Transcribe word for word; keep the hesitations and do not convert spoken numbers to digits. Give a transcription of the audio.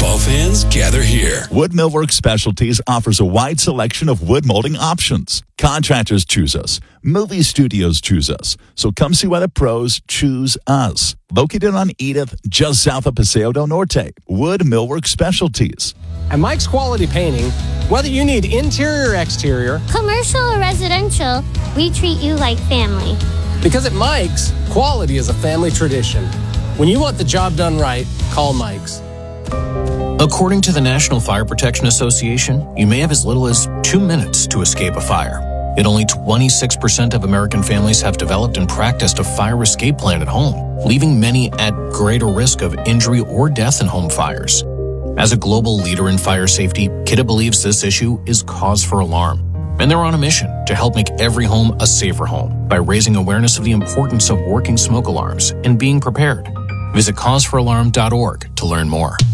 Baseball fans, gather here. Wood Millwork Specialties offers a wide selection of wood molding options. Contractors choose us. Movie studios choose us. So come see why the pros choose us. Located on Edith, just south of Paseo del Norte. Wood Millwork Specialties. At Mike's Quality Painting, whether you need interior or exterior, commercial or residential, we treat you like family. Because at Mike's, quality is a family tradition. When you want the job done right, call Mike's. According to the National Fire Protection Association, you may have as little as two minutes to escape a fire. Yet only twenty-six percent of American families have developed and practiced a fire escape plan at home, leaving many at greater risk of injury or death in home fires. As a global leader in fire safety, Kidde believes this issue is cause for alarm. And they're on a mission to help make every home a safer home by raising awareness of the importance of working smoke alarms and being prepared. Visit cause for alarm dot org to learn more.